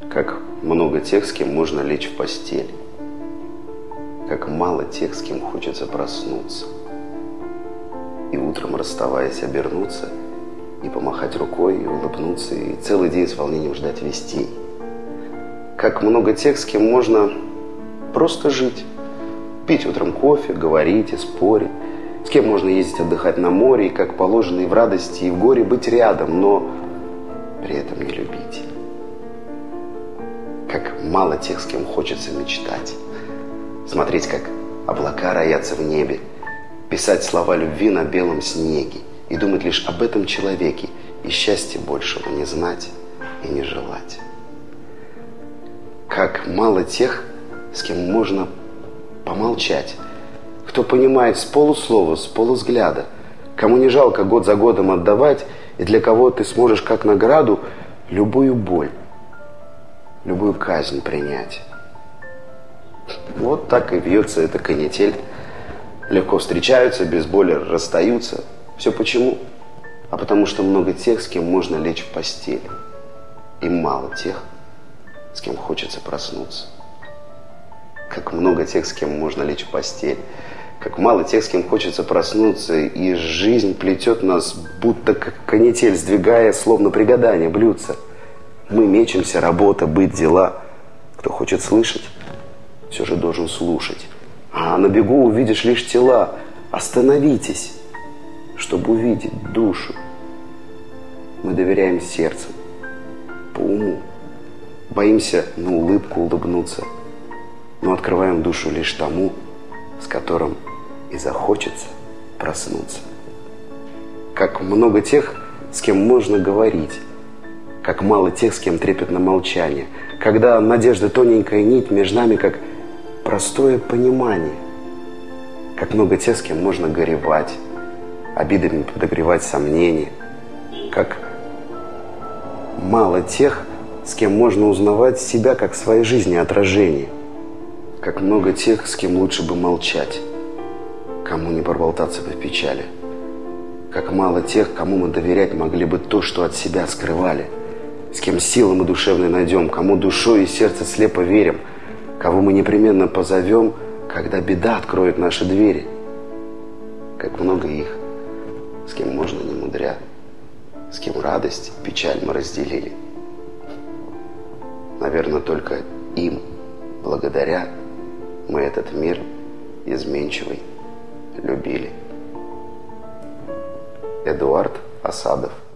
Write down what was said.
Как много тех, с кем можно лечь в постель. Как мало тех, с кем хочется проснуться. И утром, расставаясь, обернуться и помахать рукой, и улыбнуться, и целый день с волнением ждать вестей. Как много тех, с кем можно просто жить. Пить утром кофе, говорить и спорить. С кем можно ездить отдыхать на море, и как положено и в радости, и в горе быть рядом, но при этом не любить. Как мало тех, с кем хочется мечтать. Смотреть, как облака роятся в небе, писать слова любви на белом снеге и думать лишь об этом человеке, и счастья большего не знать и не желать. Как мало тех, с кем можно помолчать, кто понимает с полуслова, с полувзгляда, кому не жалко год за годом отдавать, и для кого ты сможешь как награду любую боль, любую казнь принять. Вот так и вьется эта канитель. Легко встречаются, без боли расстаются. Все почему? А потому что много тех, с кем можно лечь в постель. И мало тех, с кем хочется проснуться. Как много тех, с кем можно лечь в постель. Как мало тех, с кем хочется проснуться. И жизнь плетет нас, будто как канитель, сдвигая, словно при гадании блюдца. Мы мечемся, работа, быт, дела. Кто хочет слышать, все же должен слушать. А на бегу увидишь лишь тела. Остановитесь, чтобы увидеть душу. Мы доверяем сердцу, по уму. Боимся на улыбку улыбнуться, но открываем душу лишь тому, с которым и захочется проснуться. Как много тех, с кем можно говорить, как мало тех, с кем трепетно молчание, когда надежда тоненькая нить между нами, как простое понимание. Как много тех, с кем можно горевать, обидами подогревать сомнения. Как мало тех, с кем можно узнавать себя как своей жизни отражение. Как много тех, с кем лучше бы молчать, кому не проболтаться бы в печали. Как мало тех, кому мы доверять могли бы то, что от себя скрывали. С кем силы мы душевной найдем, кому душой и сердцем слепо верим, кого мы непременно позовем, когда беда откроет наши двери. Как много их, с кем можно не мудря, с кем радость, печаль мы разделили. Наверное, только им, благодаря, мы этот мир изменчивый любили. Эдуард Асадов.